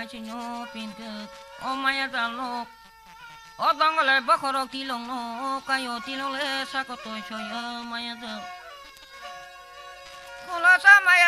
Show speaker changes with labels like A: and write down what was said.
A: sinyo pinke o maya dalok o dangale bakhorok tilong no kayo tilong le sakoto choyo maya dal kula sama